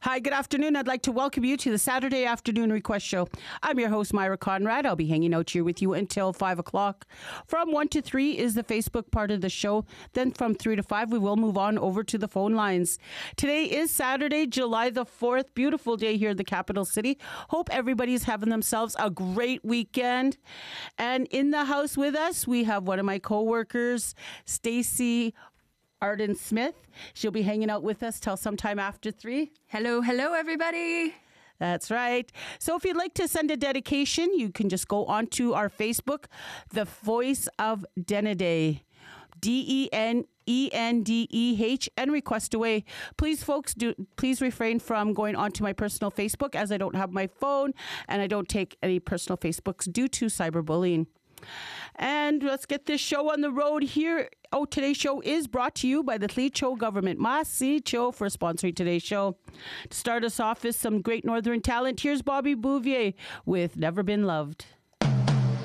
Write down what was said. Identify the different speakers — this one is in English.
Speaker 1: Hi, good afternoon. I'd like to welcome you to the Saturday Afternoon Request Show. I'm your host, Myra Conrad. I'll be hanging out here with you until 5 o'clock. From 1 to 3 is the Facebook part of the show. Then from 3 to 5, we will move on over to the phone lines. Today is Saturday, July the 4th. Beautiful day here in the capital city. Hope everybody's having themselves a great weekend. And in the house with us, we have one of my co-workers, Stacy Arden Smith. She'll be hanging out with us till sometime after 3.
Speaker 2: Hello, everybody.
Speaker 1: That's right. So if you'd like to send a dedication, you can just go onto our Facebook, The Voice of Denendeh, DENENDEH, and request away. Please, folks, please refrain from going onto my personal Facebook, as I don't have my phone and I don't take any personal Facebooks due to cyberbullying. And let's get this show on the road here. Today's show is brought to you by the Tlicho government. Masi Cho for sponsoring today's show. To start us off is some great northern talent. Here's Bobby Bouvier with Never Been Loved.